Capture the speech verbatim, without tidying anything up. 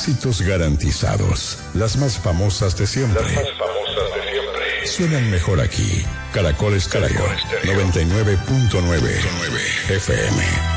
éxitos garantizados. Las más famosas de siempre. Las más famosas de siempre. Suenan mejor aquí. Caracol Estéreo, noventa y nueve punto nueve F M.